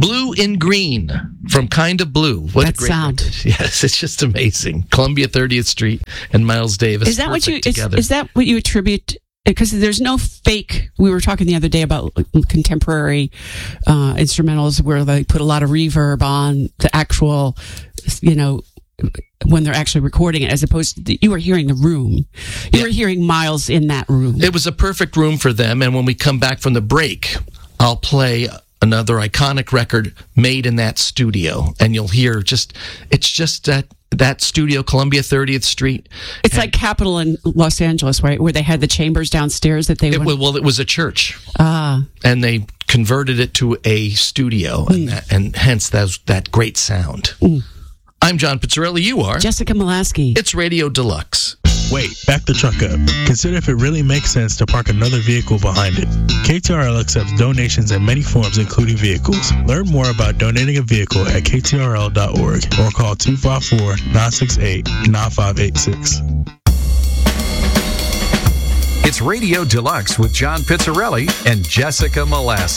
Blue in Green from Kind of Blue. What that a great sound. record. Yes, it's just amazing. Columbia 30th Street and Miles Davis. Is that what you together. is that what you attribute? Because there's no fake. We were talking the other day about contemporary instrumentals where they put a lot of reverb on the actual, when they're actually recording it, as opposed to you were hearing the room. You were hearing Miles in that room. It was a perfect room for them. And when we come back from the break, I'll play another iconic record made in that studio, and you'll hear it's just that studio, Columbia 30th Street. It's like Capitol in Los Angeles, right, where they had the chambers downstairs that they it was a church. Ah. And they converted it to a studio, and hence that great sound. I'm John Pizzarelli. You are Jessica Molaski. It's Radio Deluxe. Wait, back the truck up. Consider if it really makes sense to park another vehicle behind it. KTRL accepts donations in many forms, including vehicles. Learn more about donating a vehicle at ktrl.org or call 254-968-9586. It's Radio Deluxe with John Pizzarelli and Jessica Molaski.